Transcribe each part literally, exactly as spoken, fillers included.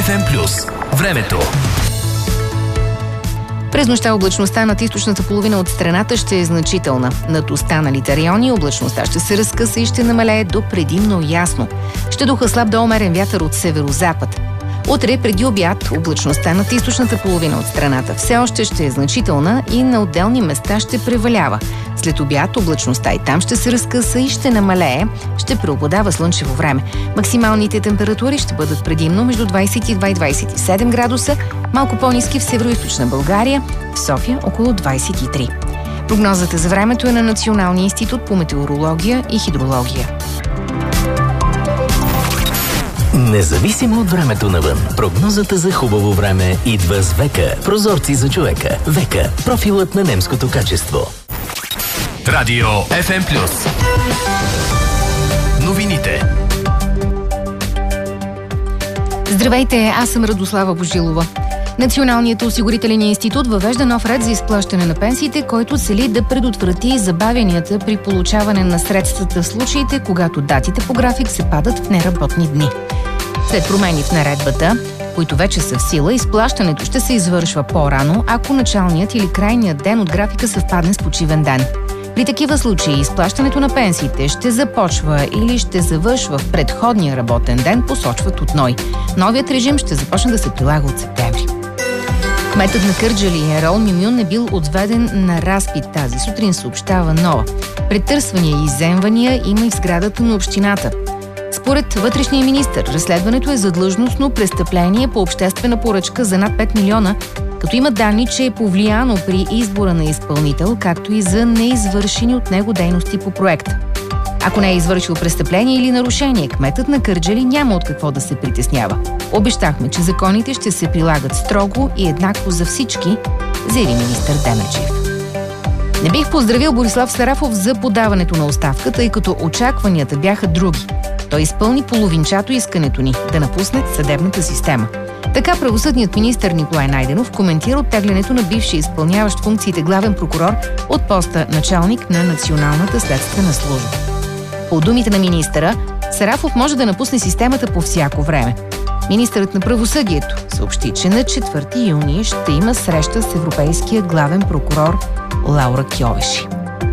еф ем плюс. Времето. През нощта облачността над източната половина от страната ще е значителна. Над останалите райони облачността ще се разкъса и ще намалее до предимно ясно. Ще духа слаб до умерен вятър от северозапад. Утре преди обяд облачността над източната половина от страната все още ще е значителна и на отделни места ще превалява. След обяд облачността и там ще се разкъса и ще намалее, ще преобладава слънчево време. Максималните температури ще бъдат предимно между двадесет и два и двадесет и седем градуса, малко по-ниски в североизточна България, в София около двадесет и три. Прогнозата за времето е на Националния институт по метеорология и хидрология. Независимо от времето навън, прогнозата за хубаво време идва с Века. Прозорци за човека. Века. Профилът на немското качество. Радио еф ем плюс. Новините. Здравейте, аз съм Радослава Божилова. Националният осигурителен институт въвежда нов ред за изплащане на пенсиите, който цели да предотврати забавянията при получаване на средствата в случаите, когато датите по график се падат в неработни дни. След промени в наредбата, които вече са в сила, изплащането ще се извършва по-рано, ако началният или крайният ден от графика съвпадне с почивен ден. При такива случаи изплащането на пенсиите ще започва или ще завършва в предходния работен ден, посочват от НОИ. Новият режим ще започне да се прилага от септември. Кметът на Кърджали Ерол Мюмюн е бил отведен на разпит тази сутрин, съобщава Нова. Претърсвания и изземвания има и в сградата на общината. Според вътрешния министър, разследването е за длъжностно престъпление по обществена поръчка за над пет милиона, като има данни, че е повлияно при избора на изпълнител, както и за неизвършени от него дейности по проекта. Ако не е извършил престъпление или нарушение, кметът на Кърджали няма от какво да се притеснява. Обещахме, че законите ще се прилагат строго и еднакво за всички, заяви министър Демерджиев. Не бих поздравил Борислав Сарафов за подаването на оставка, тъй като очакванията бяха други. Той изпълни половинчато искането ни да напусне съдебната система. Така правосъдният министър Николай Найденов коментира оттеглянето на бившия изпълняващ функциите главен прокурор от поста началник на Националната следствена служба. По думите на министъра, Сарафов може да напусне системата по всяко време. Министърът на правосъдието съобщи, че на четвърти юни ще има среща с европейския главен прокурор Лаура Кьовеши.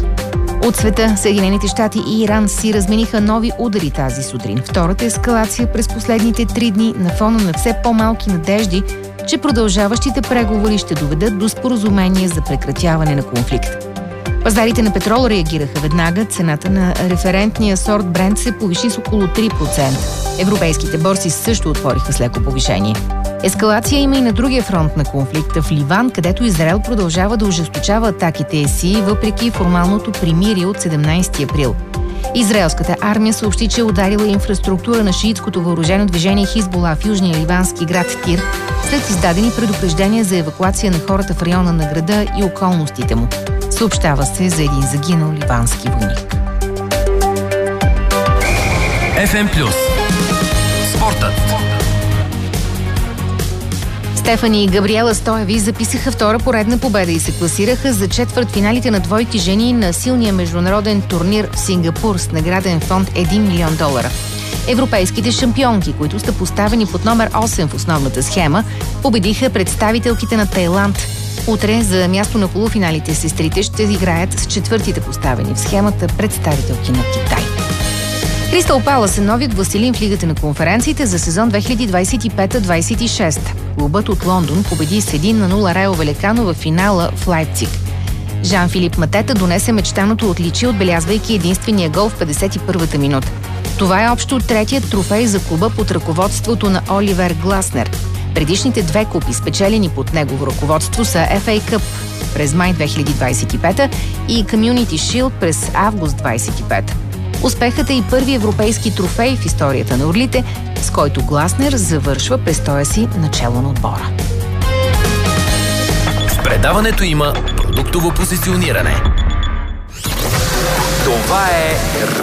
От света, Съединените щати и Иран си размениха нови удари тази сутрин. Втората ескалация през последните три дни на фона на все по-малки надежди, че продължаващите преговори ще доведат до споразумение за прекратяване на конфликта. Пазарите на петрол реагираха веднага. Цената на референтния сорт Брент се повиши с около три процента. Европейските борси също отвориха с леко повишение. Ескалация има и на другия фронт на конфликта в Ливан, където Израел продължава да ожесточава атаките си, въпреки формалното примирие от седемнадесети април. Израелската армия съобщи, че е ударила инфраструктура на шиитското въоръжено движение Хизбула в южния ливански град Тир, след издадени предупреждения за евакуация на хората в района на града и околностите му. Съобщава се за един загинал ливански войник. еф ем плюс. Спортът. Стефани и Габриела Стоеви записаха втора поредна победа и се класираха за четвъртфиналите на двойки жени на силния международен турнир в Сингапур с награден фонд един милион долара. Европейските шампионки, които са поставени под номер осем в основната схема, победиха представителките на Тайланд. Утре за място на полуфиналите сестрите ще играят с четвъртите поставени в схемата представителки на Китай. Кристал Палас е новият властелин в Лигата на конференциите за сезон две хиляди двадесет и пета двадесет и шеста. Клубът от Лондон победи с един на нула Райо Валекано в финала в Лайпциг. Жан-Филип Матета донесе мечтаното отличие, отбелязвайки единствения гол в петдесет и първата минута. Това е общо третият трофей за клуба под ръководството на Оливер Гласнер. Предишните две купи, спечелени под негово ръководство, са Еф Ей Къп през май две хиляди двадесет и пета и Community Shield през август двадесет и пета. Успехът е и първи европейски трофей в историята на орлите, с който Гласнер завършва престоя си начело на отбора. В предаването има продуктово позициониране. Това е